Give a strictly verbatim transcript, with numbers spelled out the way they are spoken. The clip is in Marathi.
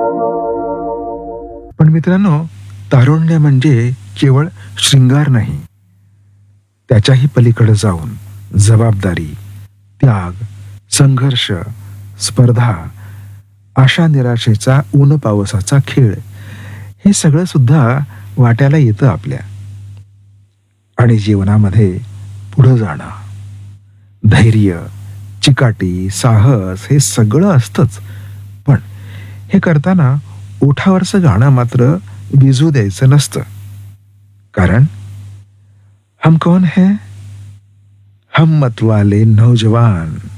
पण मित्रांनो, तारुण्य म्हणजे केवळ शृंगार नाही, त्याच्याही पलीकडे जाऊन जबाबदारी, त्याग, संघर्ष, स्पर्धा, आशा निराशेचा ऊन पावसाचा खेळ, हे सगळं सुद्धा वाट्याला येतं आपल्या. आणि जीवनामध्ये पुढं जाणं, धैर्य, चिकाटी, साहस हे सगळं असतंच. पण हे करताना ओठावरचं गाणं मात्र विझू द्यायचं नसतं. कारण हम कौन है, हम मतवाले नौजवान.